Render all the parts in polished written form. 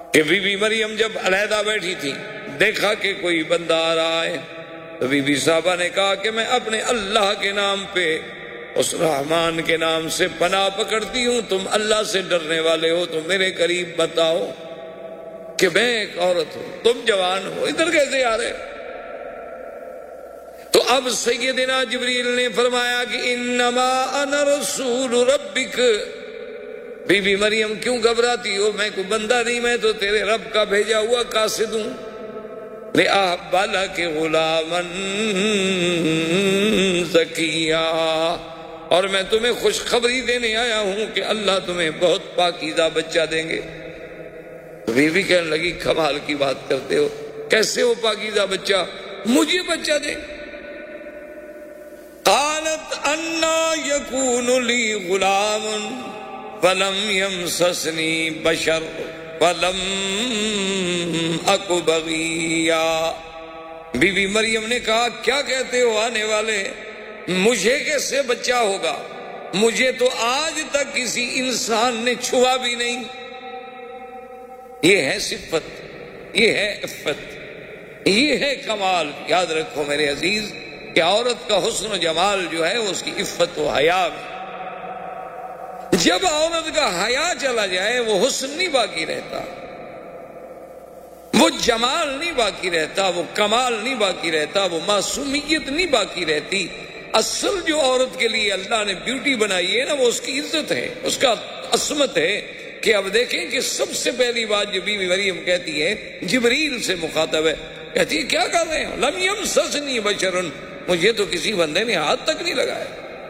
کہ be be مریم جب علیحدہ بیٹھی تھی، دیکھا کہ کوئی بندہ آ رہا ہے، تو بی بی صاحبہ نے کہا کہ میں اپنے اللہ کے نام پہ، اس رحمان کے نام سے پناہ پکڑتی ہوں، تم اللہ سے ڈرنے والے ہو تو میرے قریب بتاؤ کہ میں ایک عورت ہوں، تم جوان ہو، ادھر کیسے آ رہے؟ تو اب سیدنا جبریل نے فرمایا کہ انما انا رسول ربک، بی بی مریم کیوں گھبراتی ہو؟ میں کوئی بندہ نہیں، میں تو تیرے رب کا بھیجا ہوا قاصد ہوں، لأہب لک غلاما زکیا، اور میں تمہیں خوشخبری دینے آیا ہوں کہ اللہ تمہیں بہت پاکیزہ بچہ دیں گے۔ بی بی کہنے لگی کمال کی بات کرتے ہو، کیسے ہو پاکیزہ بچہ؟ مجھے بچہ دیں؟ قالت انا یکون لی غلام ولم یمسسنی بشر ولم اک بغیا۔ بی بی مریم نے کہا کیا کہتے ہو آنے والے، مجھے کیسے بچہ ہوگا؟ مجھے تو آج تک کسی انسان نے چھوا بھی نہیں۔ یہ ہے صفت، یہ ہے عفت، یہ ہے کمال۔ یاد رکھو میرے عزیز کہ عورت کا حسن و جمال جو ہے اس کی عفت و حیا میں، جب عورت کا حیا چلا جائے وہ حسن نہیں باقی رہتا، وہ جمال نہیں باقی رہتا، وہ کمال نہیں باقی رہتا، وہ معصومیت نہیں باقی رہتی۔ اصل جو عورت کے لیے اللہ نے بیوٹی بنائی ہے نا، وہ اس کی عزت ہے، اس کا عصمت ہے۔ کہ اب دیکھیں کہ سب سے پہلی بات جو بی بی مریم کہتی ہے، جبریل سے مخاطب ہے، کہتی ہے کیا کر رہے ہیں؟ لم یمسسنی بشر، مجھے تو کسی بندے نے ہاتھ تک نہیں لگایا۔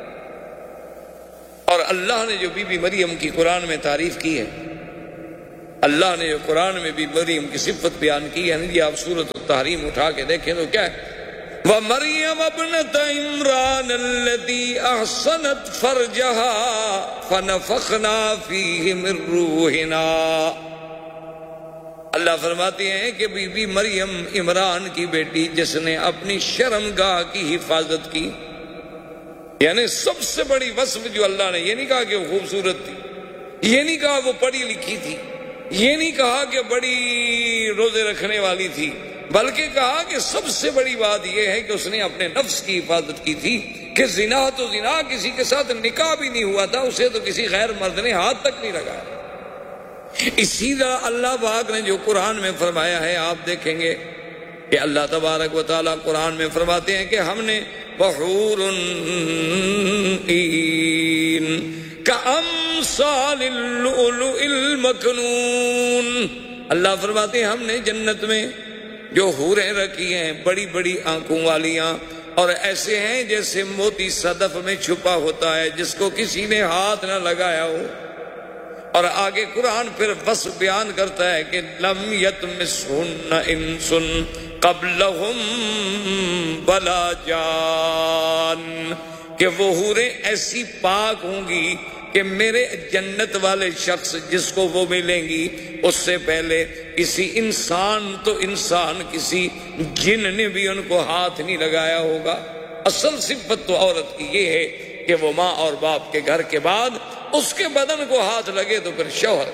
اور اللہ نے جو بی بی مریم کی قرآن میں تعریف کی ہے، اللہ نے جو قرآن میں بی بی مریم کی صفت بیان کی ہے، یہ آپ سورۃ التحریم اٹھا کے دیکھیں تو کیا ہے؟ وَمَرْيَمَ ابْنَتَ عِمْرَانَ الَّتِي أَحْصَنَتْ فَرْجَهَا فَنَفَخْنَا فِيهِ مِن رُّوحِنَا۔ اللہ فرماتے ہیں کہ بی بی مریم عمران کی بیٹی جس نے اپنی شرمگاہ کی حفاظت کی، یعنی سب سے بڑی وصف جو اللہ نے، یہ نہیں کہا کہ وہ خوبصورت تھی، یہ نہیں کہا وہ پڑھی لکھی تھی، یہ نہیں کہا کہ بڑی روزے رکھنے والی تھی، بلکہ کہا کہ سب سے بڑی بات یہ ہے کہ اس نے اپنے نفس کی حفاظت کی تھی، کہ زنا تو زنا، کسی کے ساتھ نکاح بھی نہیں ہوا تھا، اسے تو کسی غیر مرد نے ہاتھ تک نہیں لگایا۔ اسی طرح اللہ پاک نے جو قرآن میں فرمایا ہے، آپ دیکھیں گے کہ اللہ تبارک و تعالیٰ قرآن میں فرماتے ہیں کہ ہم نے وحور عین کامثال اللؤلؤ المکنون، اللہ فرماتے ہیں ہم نے جنت میں جو حوریں رکھی ہیں بڑی بڑی آنکھوں والیاں، اور ایسے ہیں جیسے موتی صدف میں چھپا ہوتا ہے جس کو کسی نے ہاتھ نہ لگایا ہو۔ اور آگے قرآن پھر وصف بیان کرتا ہے کہ لم یطمثہن انس قبلہم ولا جان، کہ وہ حوریں ایسی پاک ہوں گی کہ میرے جنت والے شخص جس کو وہ ملیں گی اس سے پہلے کسی انسان تو انسان، کسی جن نے بھی ان کو ہاتھ نہیں لگایا ہوگا۔ اصل صفت تو عورت کی یہ ہے کہ وہ ماں اور باپ کے گھر کے بعد اس کے بدن کو ہاتھ لگے تو پھر شوہر۔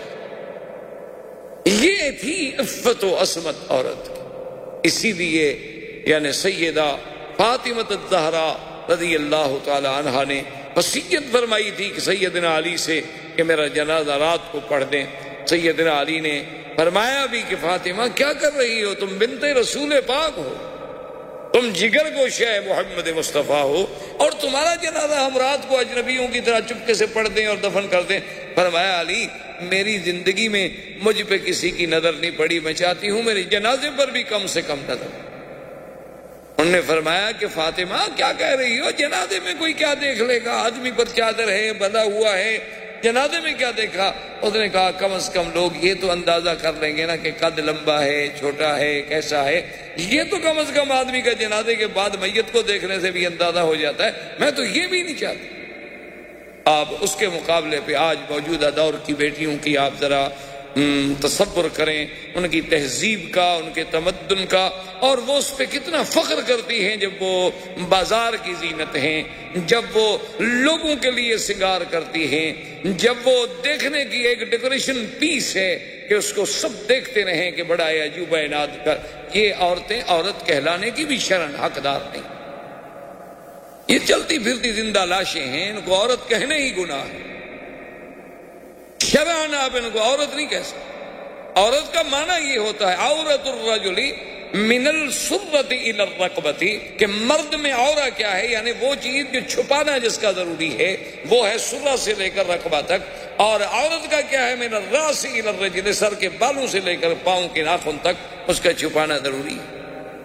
یہ تھی عفت و عصمت عورت کی۔ اسی لیے یعنی سیدہ فاطمہ الزہرا رضی اللہ تعالی عنہا نے وصیت فرمائی تھی کہ سیدنا علی سے کہ میرا جنازہ رات کو پڑھ دیں۔ سیدنا علی نے فرمایا بھی کہ فاطمہ کیا کر رہی ہو، تم بنت رسول پاک ہو، تم جگر گوشہ محمد مصطفیٰ ہو، اور تمہارا جنازہ ہم رات کو اجنبیوں کی طرح چپکے سے پڑھ دیں اور دفن کر دیں۔ فرمایا علی میری زندگی میں مجھ پہ کسی کی نظر نہیں پڑی، میں چاہتی ہوں میرے جنازے پر بھی کم سے کم نظر۔ انہوں نے فرمایا کہ فاطمہ کیا کہہ رہی ہو، جنازے میں کوئی کیا دیکھ لے گا، آدمی پر چادر ہے بندھا ہوا ہے، جنازے میں کیا دیکھا؟ اس نے کہا کم از کم لوگ یہ تو اندازہ کر لیں گے نا کہ قد لمبا ہے، چھوٹا ہے، کیسا ہے، یہ تو کم از کم آدمی کا جنازے کے بعد میت کو دیکھنے سے بھی اندازہ ہو جاتا ہے، میں تو یہ بھی نہیں چاہتا۔ آپ اس کے مقابلے پہ آج موجودہ دور کی بیٹیوں کی آپ ذرا تصور کریں ان کی تہذیب کا، ان کے تمدن کا، اور وہ اس پہ کتنا فخر کرتی ہیں جب وہ بازار کی زینت ہیں، جب وہ لوگوں کے لیے سنگار کرتی ہیں، جب وہ دیکھنے کی ایک ڈیکوریشن پیس ہے کہ اس کو سب دیکھتے رہیں کہ بڑا عجوبہ عناد کر. یہ عورتیں عورت کہلانے کی بھی شرن حقدار نہیں. یہ چلتی پھرتی زندہ لاشیں ہیں، ان کو عورت کہنے ہی گناہ ہے. شرعاً آپ ان کو عورت نہیں کہہ سکتے. عورت کا معنی یہ ہوتا ہے عورت الرجل من السرۃ الی الرکبۃ، کہ مرد میں عورہ کیا ہے، یعنی وہ چیز جو چھپانا جس کا ضروری ہے وہ ہے سرہ سے لے کر رقبہ تک، اور عورت کا کیا ہے من الراس الی الرجل، سر کے بالوں سے لے کر پاؤں کے ناخن تک اس کا چھپانا ضروری ہے.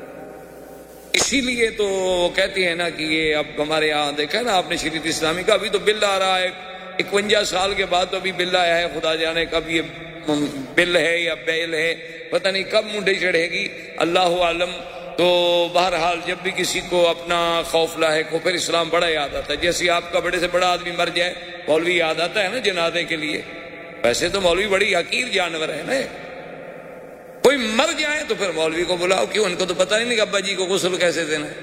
اسی لیے تو کہتے ہیں نا کہ یہ اب ہمارے یہاں دیکھا نا آپ نے شریعت اسلامی کا، ابھی تو بل آ رہا ہے 51 سال کے بعد، تو ابھی بل آیا ہے، خدا جانے کب یہ بل ہے یا بیل ہے، پتہ نہیں کب منڈے چڑھے گی، اللہ عالم. تو بہرحال جب بھی کسی کو اپنا خوف لاحق ہو پھر اسلام بڑا یاد آتا ہے. جیسے آپ کا بڑے سے بڑا آدمی مر جائے مولوی یاد آتا ہے نا جنازے کے لیے. ویسے تو مولوی بڑی حقیر جانور ہے نا، کوئی مر جائے تو پھر مولوی کو بلاؤ. کیوں؟ ان کو تو پتہ ہی نہیں کہ ابا جی کو غسل کیسے دینا ہے.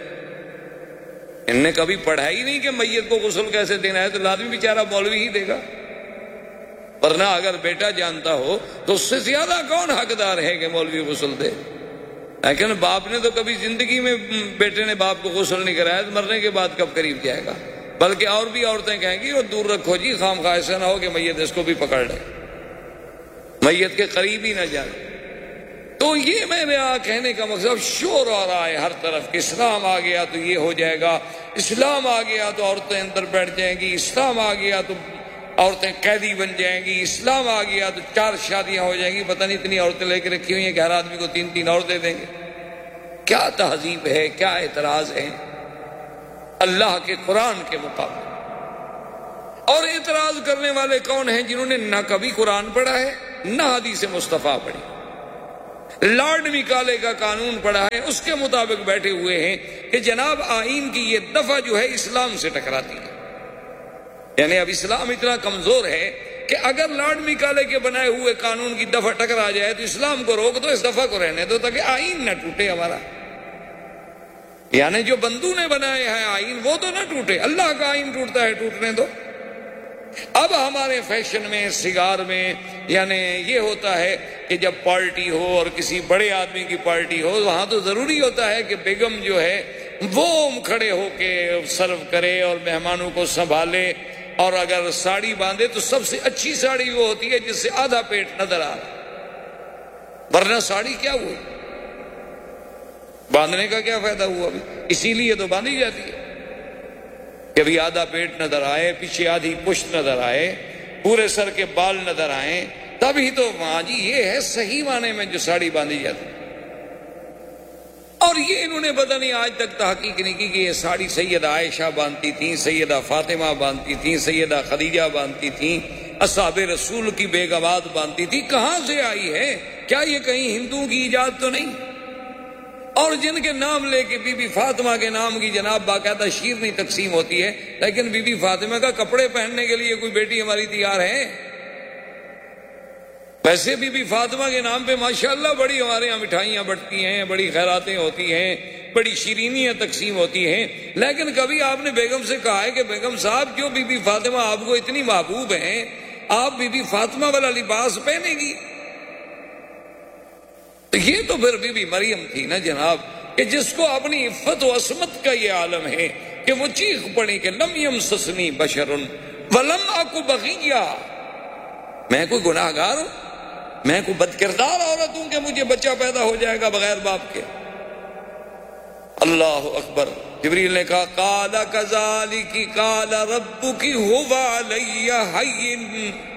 ان نے کبھی پڑھا ہی نہیں کہ میت کو غسل کیسے دینا ہے، تو لازمی بیچارہ مولوی ہی دے گا. ورنہ اگر بیٹا جانتا ہو تو اس سے زیادہ کون حقدار ہے کہ مولوی غسل دے. لیکن باپ نے تو کبھی زندگی میں بیٹے نے باپ کو غسل نہیں کرایا، تو مرنے کے بعد کب قریب جائے گا. بلکہ اور بھی عورتیں کہیں گی وہ دور رکھو جی، خام خواہ ایسا نہ ہو کہ میت اس کو بھی پکڑ لے، میت کے قریب ہی نہ جائے. تو یہ میرے کہنے کا مقصد، شور آ رہا ہے ہر طرف کہ اسلام آ گیا تو یہ ہو جائے گا، اسلام آ گیا تو عورتیں اندر بیٹھ جائیں گی، اسلام آ گیا تو عورتیں قیدی بن جائیں گی، اسلام آ گیا تو 4 شادیاں ہو جائیں گی. پتہ نہیں اتنی عورتیں لے کے رکھی ہوئی ہیں کہ ہر آدمی کو 3 عورتیں دیں گے. کیا تہذیب ہے، کیا اعتراض ہے اللہ کے قرآن کے مقابلے. اور اعتراض کرنے والے کون ہیں؟ جنہوں نے نہ کبھی قرآن پڑھا ہے نہ حدیث مصطفیٰ پڑھی. لارڈ میکالے کا قانون پڑھا ہے، اس کے مطابق بیٹھے ہوئے ہیں کہ جناب آئین کی یہ دفعہ جو ہے اسلام سے ٹکراتی ہے. یعنی اب اسلام اتنا کمزور ہے کہ اگر لارڈ میکالے کے بنائے ہوئے قانون کی دفعہ ٹکرا جائے تو اسلام کو روک دو، اس دفعہ کو رہنے دو تاکہ آئین نہ ٹوٹے ہمارا. یعنی جو بندوں نے بنائے ہیں آئین وہ تو نہ ٹوٹے، اللہ کا آئین ٹوٹتا ہے ٹوٹنے دو. اب ہمارے فیشن میں سگار میں یعنی یہ ہوتا ہے کہ جب پارٹی ہو اور کسی بڑے آدمی کی پارٹی ہو، وہاں تو ضروری ہوتا ہے کہ بیگم جو ہے وہ کھڑے ہو کے سرو کرے اور مہمانوں کو سنبھالے، اور اگر ساڑی باندھے تو سب سے اچھی ساڑی وہ ہوتی ہے جس سے آدھا پیٹ نظر آ رہا، ورنہ ساڑی کیا ہوئی، باندھنے کا کیا فائدہ ہوا ابھی. اسی لیے تو باندھی جاتی ہے کہ ابھی آدھا پیٹ نظر آئے، پیچھے آدھی پشت نظر آئے، پورے سر کے بال نظر آئیں، تبھی تو ہاں جی یہ ہے صحیح معنی میں جو ساڑی باندھی جاتی. اور یہ انہوں نے پتہ نہیں آج تک تحقیق نہیں کی کہ یہ ساڑی سیدہ عائشہ باندھتی تھیں، سیدہ فاطمہ باندھتی تھیں، سیدہ خدیجہ باندھتی تھیں، اصحاب رسول کی بیگمات باندھتی تھی. کہاں سے آئی ہے؟ کیا یہ کہیں ہندوؤں کی ایجاد تو نہیں؟ اور جن کے نام لے کے بی بی فاطمہ کے نام کی جناب باقاعدہ شیرنی تقسیم ہوتی ہے، لیکن بی بی فاطمہ کا کپڑے پہننے کے لیے کوئی بیٹی ہماری تیار ہے؟ ویسے بی بی فاطمہ کے نام پہ ماشاءاللہ بڑی ہمارے یہاں مٹھائیاں بٹتی ہیں، بڑی خیراتیں ہوتی ہیں، بڑی شیرینیاں تقسیم ہوتی ہیں، لیکن کبھی آپ نے بیگم سے کہا ہے کہ بیگم صاحب جو بی بی فاطمہ آپ کو اتنی محبوب ہیں، آپ بی بی فاطمہ والا لباس پہنے گی؟ تو یہ تو پھر بی بی مریم تھی نا جناب، کہ جس کو اپنی عفت و عصمت کا یہ عالم ہے کہ وہ چیخ پڑی کہ لم یمسسنی بشر ولم اکو بغیہ، میں کوئی گناہ گار ہوں، میں کوئی بد کردار عورت ہوں کہ مجھے بچہ پیدا ہو جائے گا بغیر باپ کے. اللہ اکبر. جبریل نے کہا قال کذالک قال ربک هو علی ہین